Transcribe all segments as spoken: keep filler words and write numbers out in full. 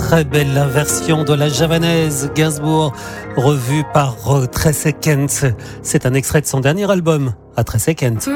très belle version de la javanaise Gainsbourg, revue par Tracy Kent. C'est un extrait de son dernier album, à Tracy Kent.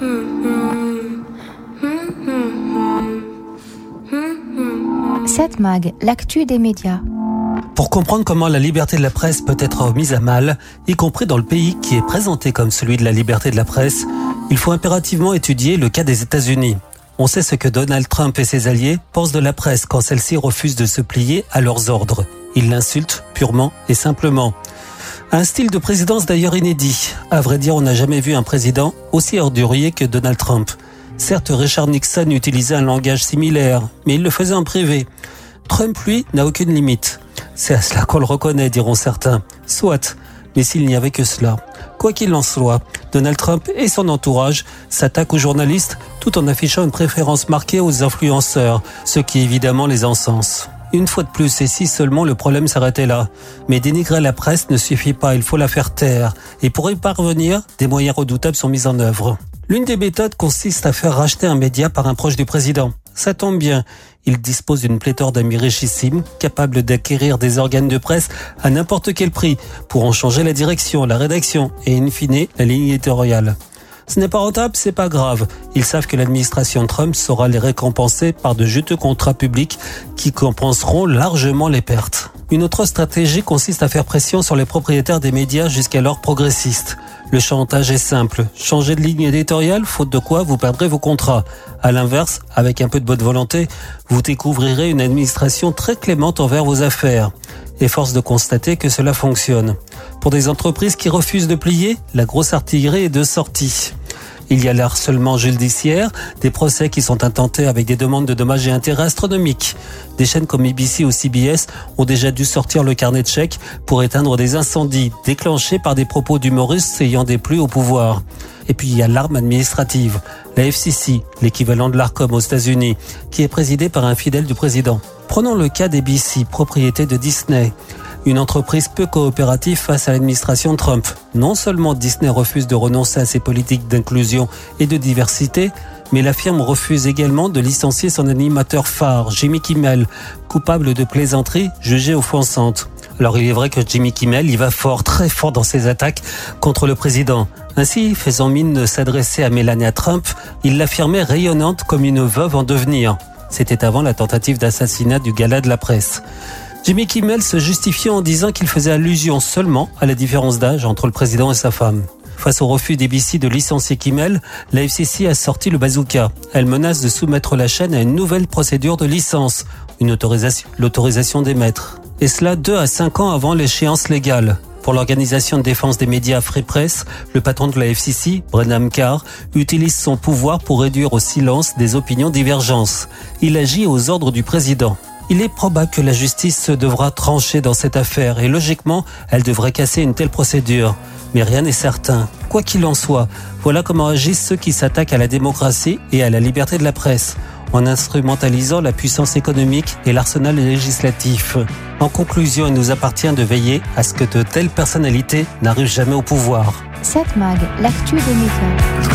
sept Mag, l'actu des médias. Pour comprendre comment la liberté de la presse peut être mise à mal, y compris dans le pays qui est présenté comme celui de la liberté de la presse, il faut impérativement étudier le cas des États-Unis. On sait ce que Donald Trump et ses alliés pensent de la presse quand celle-ci refuse de se plier à leurs ordres. Ils l'insultent purement et simplement. Un style de présidence d'ailleurs inédit. À vrai dire, on n'a jamais vu un président aussi ordurier que Donald Trump. Certes, Richard Nixon utilisait un langage similaire, mais il le faisait en privé. Trump, lui, n'a aucune limite. C'est à cela qu'on le reconnaît, diront certains. Soit, mais s'il n'y avait que cela. Quoi qu'il en soit, Donald Trump et son entourage s'attaquent aux journalistes tout en affichant une préférence marquée aux influenceurs, ce qui évidemment les encense. Une fois de plus, et si seulement le problème s'arrêtait là. Mais dénigrer la presse ne suffit pas, il faut la faire taire. Et pour y parvenir, des moyens redoutables sont mis en œuvre. L'une des méthodes consiste à faire racheter un média par un proche du président. Ça tombe bien, il dispose d'une pléthore d'amis richissimes, capables d'acquérir des organes de presse à n'importe quel prix, pour en changer la direction, la rédaction et in fine la ligne éditoriale. Ce n'est pas rentable, c'est pas grave. Ils savent que l'administration Trump saura les récompenser par de juteux contrats publics qui compenseront largement les pertes. Une autre stratégie consiste à faire pression sur les propriétaires des médias jusqu'alors progressistes. Le chantage est simple. Changer de ligne éditoriale, faute de quoi vous perdrez vos contrats. À l'inverse, avec un peu de bonne volonté, vous découvrirez une administration très clémente envers vos affaires. Et force de constater que cela fonctionne. Pour des entreprises qui refusent de plier, la grosse artillerie est de sortie. Il y a l'harcèlement judiciaire, des procès qui sont intentés avec des demandes de dommages et intérêts astronomiques. Des chaînes comme A B C ou C B S ont déjà dû sortir le carnet de chèques pour éteindre des incendies déclenchés par des propos d'humoristes ayant déplu au pouvoir. Et puis il y a l'arme administrative, la F C C, l'équivalent de l'Arcom aux États-Unis, qui est présidée par un fidèle du président. Prenons le cas d'A B C, propriété de Disney. Une entreprise peu coopérative face à l'administration Trump. Non seulement Disney refuse de renoncer à ses politiques d'inclusion et de diversité, mais la firme refuse également de licencier son animateur phare, Jimmy Kimmel, coupable de plaisanteries jugées offensantes. Alors il est vrai que Jimmy Kimmel y va fort, très fort dans ses attaques contre le président. Ainsi, faisant mine de s'adresser à Melania Trump, il l'affirmait rayonnante comme une veuve en devenir. C'était avant la tentative d'assassinat du gala de la presse. Jimmy Kimmel se justifiait en disant qu'il faisait allusion seulement à la différence d'âge entre le président et sa femme. Face au refus d'A B C de licencier Kimmel, la F C C a sorti le bazooka. Elle menace de soumettre la chaîne à une nouvelle procédure de licence, une autorisation, l'autorisation d'émettre. Et cela deux à cinq ans avant l'échéance légale. Pour l'organisation de défense des médias Free Press, le patron de la F C C, Brennan Carr, utilise son pouvoir pour réduire au silence des opinions divergentes. Il agit aux ordres du président. Il est probable que la justice devra trancher dans cette affaire et logiquement, elle devrait casser une telle procédure. Mais rien n'est certain. Quoi qu'il en soit, voilà comment agissent ceux qui s'attaquent à la démocratie et à la liberté de la presse, en instrumentalisant la puissance économique et l'arsenal législatif. En conclusion, il nous appartient de veiller à ce que de telles personnalités n'arrivent jamais au pouvoir. sept Mag, l'actu des médias.